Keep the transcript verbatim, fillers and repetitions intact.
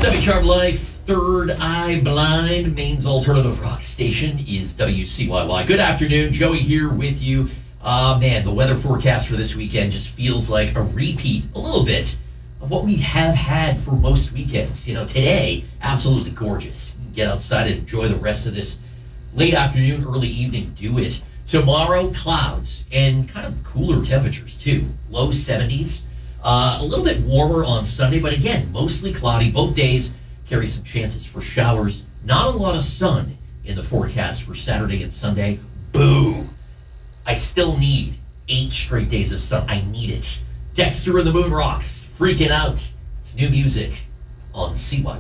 Lucky Charm Life, Third Eye Blind, Maine's alternative rock station is W C Y Y. Good afternoon, Joey here with you. Uh, man, the weather forecast for this weekend just feels like a repeat, a little bit, of what we have had for most weekends. You know, today, absolutely gorgeous. Get outside and enjoy the rest of this late afternoon, early evening. Do it. Tomorrow, clouds and kind of cooler temperatures, too. Low seventies. Uh, a little bit warmer on Sunday, but again, mostly cloudy. Both days carry some chances for showers. Not a lot of sun in the forecast for Saturday and Sunday. Boo! I still need eight straight days of sun. I need it. Dexter and the Moon Rocks, freaking out. It's new music on C Y Y.